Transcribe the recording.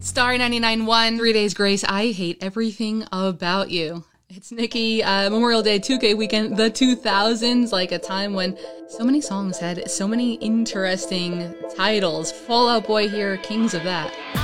Star 99.1, 3 Days Grace, I Hate Everything About You. It's Nikki, Memorial Day 2K weekend, the 2000s, like a time when so many songs had so many interesting titles. Fall Out Boy here, kings of that.